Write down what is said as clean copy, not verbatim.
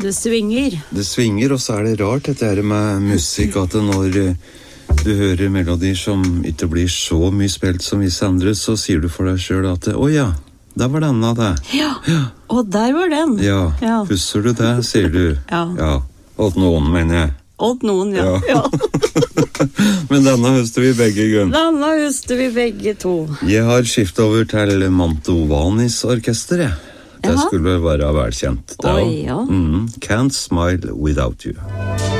Det svinger. Det svinger, og så det rart dette her med musikk, at når du hører melodier som ikke blir så mye spilt som visse andre, så sier du for deg selv at, ja, der var denne det. Ja, og der var den. Ja, husker du det, sier du. Ja, og noen, mener jeg. Og noen, ja. Men denne husker vi begge, Gunn. Denne husker vi begge to. Jeg har skiftet over til Mantovanis orkester, jeg. Det skulle være velkjent. Oi, ja. Can't Smile Without You.